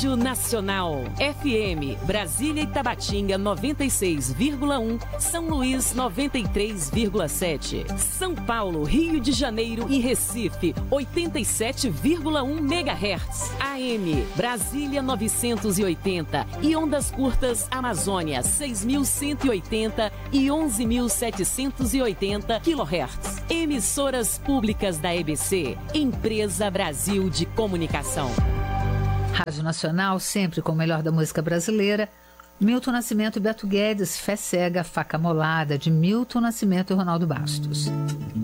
Rádio Nacional. FM, Brasília e Tabatinga 96,1, São Luís 93,7, São Paulo, Rio de Janeiro e Recife 87,1 MHz. AM, Brasília 980 e ondas curtas Amazônia 6.180 e 11.780 kHz. Emissoras públicas da EBC, Empresa Brasil de Comunicação. Rádio Nacional, sempre com o melhor da música brasileira. Milton Nascimento e Beto Guedes, Fé Cega, Faca Molada, de Milton Nascimento e Ronaldo Bastos.